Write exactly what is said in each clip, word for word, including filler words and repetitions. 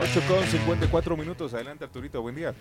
ocho con cincuenta y cuatro minutos. Adelante, Arturito, buen día.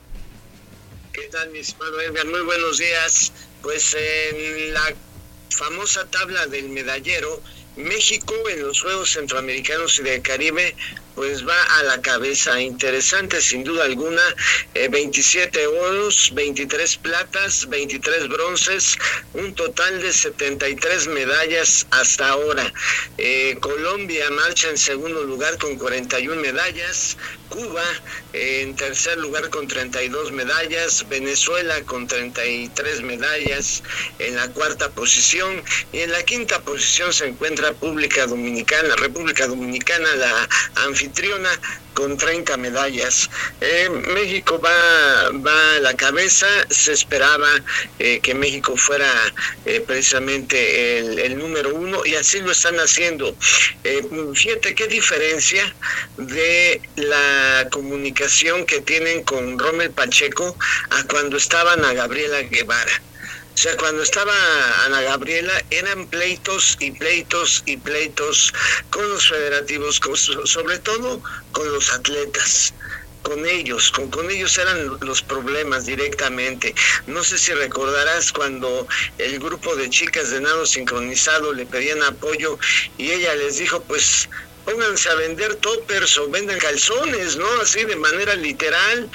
¿Qué tal, mi estimado Edgar? Muy buenos días. Pues en la famosa tabla del medallero, México en los Juegos Centroamericanos y del Caribe pues va a la cabeza. Interesante sin duda alguna, eh, veintisiete oros, veintitrés platas, veintitrés bronces, un total de setenta y tres medallas hasta ahora. Eh, Colombia marcha en segundo lugar con cuarenta y una medallas, Cuba eh, en tercer lugar con treinta y dos medallas, Venezuela con treinta y tres medallas en la cuarta posición, y en la quinta posición se encuentra República Dominicana, República Dominicana, la anfitriona, con treinta medallas. Eh, México va, va a la cabeza. Se esperaba eh, que México fuera eh, precisamente el, el número uno, y así lo están haciendo. Eh, fíjate qué diferencia de la comunicación que tienen con Rommel Pacheco a cuando estaba Ana Gabriela Guevara. O sea, cuando estaba Ana Gabriela eran pleitos y pleitos y pleitos con los federativos, con, sobre todo con los atletas. Con ellos, con, con ellos eran los problemas directamente. No sé si recordarás cuando el grupo de chicas de nado sincronizado le pedían apoyo y ella les dijo, pues pónganse a vender toppers o vendan calzones, ¿no? Así de manera literal.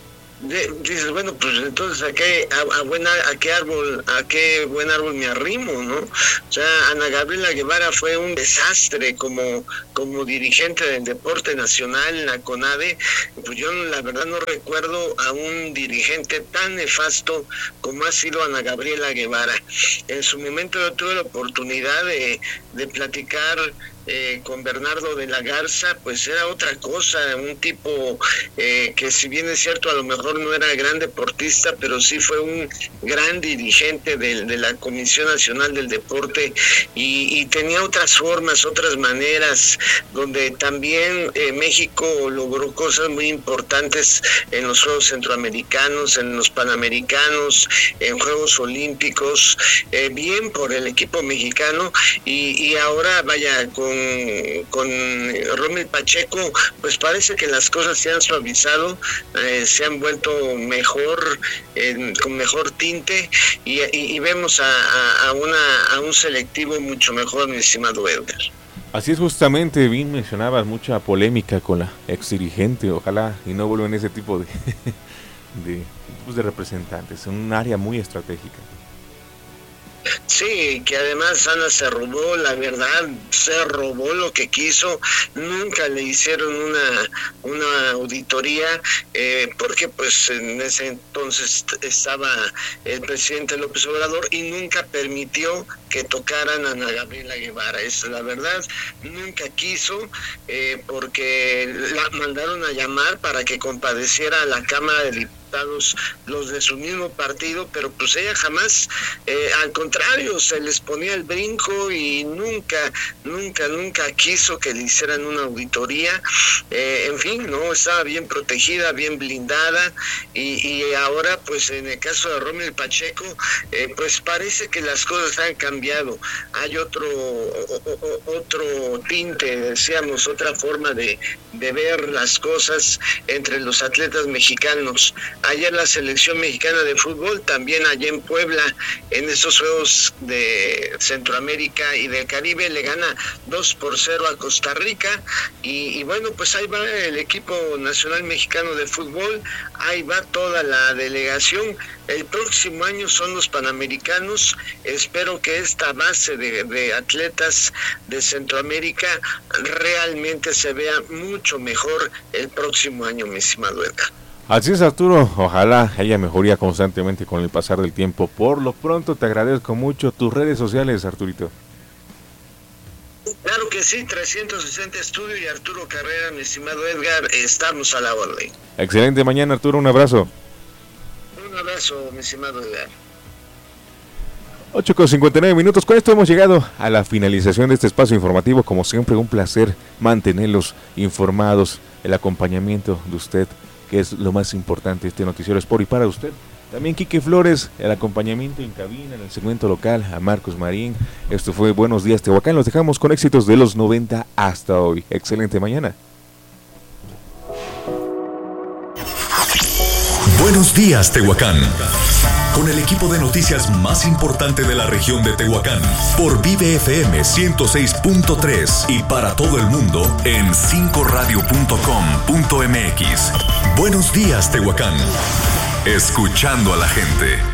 De, dices, bueno, pues entonces a qué a, a buena a qué árbol a qué buen árbol me arrimo, ¿no? O sea, Ana Gabriela Guevara fue un desastre como como dirigente del deporte nacional en la CONADE. Pues yo la verdad no recuerdo a un dirigente tan nefasto como ha sido Ana Gabriela Guevara. En su momento yo tuve la oportunidad de, de platicar Eh, con Bernardo de la Garza, pues era otra cosa, un tipo eh, que si bien es cierto a lo mejor no era gran deportista, pero sí fue un gran dirigente de, de la Comisión Nacional del Deporte, y, y tenía otras formas, otras maneras, donde también eh, México logró cosas muy importantes en los Juegos Centroamericanos, en los Panamericanos, en Juegos Olímpicos, eh, bien por el equipo mexicano, y, y ahora vaya con con Rommel Pacheco, pues parece que las cosas se han suavizado, eh, se han vuelto mejor, eh, con mejor tinte, y, y, y vemos a, a, a, una, a un selectivo mucho mejor, mi estimado Edgar. Así es, justamente, bien mencionabas, mucha polémica con la ex dirigente. Ojalá y no vuelvan ese tipo de, de, pues de representantes, en un área muy estratégica. Sí, que además Ana se robó, la verdad, se robó lo que quiso. Nunca le hicieron una una auditoría, eh, porque pues en ese entonces estaba el presidente López Obrador y nunca permitió que tocaran a Ana Gabriela Guevara. Es la verdad, nunca quiso, eh, porque la mandaron a llamar para que compadeciera a la Cámara de Diputados, los de su mismo partido, pero pues ella jamás, eh, al contrario, se les ponía el brinco y nunca, nunca, nunca quiso que le hicieran una auditoría. Eh, en fin, no, estaba bien protegida, bien blindada, y, y ahora pues en el caso de Rommel Pacheco, eh, pues parece que las cosas han cambiado. Hay otro, otro tinte, decíamos, otra forma de, de ver las cosas entre los atletas mexicanos. Ayer la selección mexicana de fútbol, también allá en Puebla, en estos Juegos de Centroamérica y del Caribe, le gana dos por cero a Costa Rica, y, y bueno, pues ahí va el equipo nacional mexicano de fútbol, ahí va toda la delegación. El próximo año son los Panamericanos. Espero que esta base de, de atletas de Centroamérica realmente se vea mucho mejor el próximo año, mi estimado Edgar. Así es, Arturo, ojalá haya mejoría constantemente con el pasar del tiempo. Por lo pronto te agradezco mucho. Tus redes sociales, Arturito. Claro que sí, trescientos sesenta Estudio y Arturo Carrera, mi estimado Edgar, estamos a la orden. Excelente mañana, Arturo, un abrazo. Un abrazo, mi estimado Edgar. ocho con cincuenta y nueve minutos, con esto hemos llegado a la finalización de este espacio informativo. Como siempre, un placer mantenerlos informados, el acompañamiento de usted, que es lo más importante, este noticiero es por y para usted. También Quique Flores, el acompañamiento en cabina, en el segmento local, a Marcos Marín. Esto fue Buenos Días Tehuacán, los dejamos con éxitos de los noventa hasta hoy. Excelente mañana. Buenos días, Tehuacán. Con el equipo de noticias más importante de la región de Tehuacán, por Vive F M ciento seis punto tres y para todo el mundo en cinco radio punto com punto m x. Buenos días, Tehuacán. Escuchando a la gente.